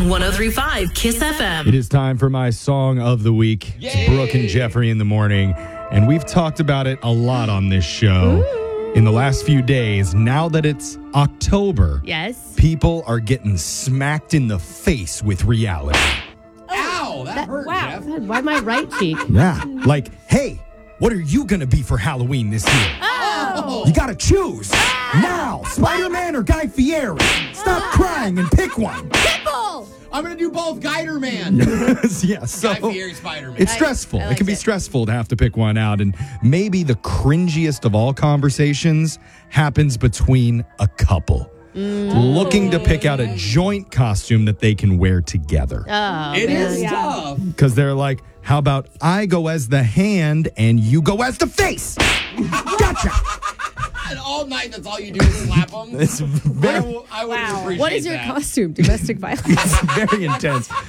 103.5 Kiss FM. It is time for my song of the week. Yay! It's Brooke and Jeffrey in the morning. And we've talked about it a lot on this show in the last few days. Now that it's October, Yes. people are getting smacked in the face with reality. Ow, that hurt, Wow. Jeff. Why my right cheek? Yeah. Like, hey, what are you going to be for Halloween this year? Oh. You got to choose. Now, Spider-Man or Guy Fieri? Stop crying and pick one. Pitbull. I'm going to do both Guider Man. Yeah, so Guy Fieri, Spider-Man. it's stressful. I It like can be it. stressful to have to pick one out. And maybe the cringiest of all conversations happens between a couple looking to pick out a joint costume that they can wear together. Oh, It man. is tough. Because they're like, how about I go as the hand and you go as the face? Gotcha. And all night, that's all you do is slap them. It's very, I would appreciate What is your that. costume? Domestic violence? very intense.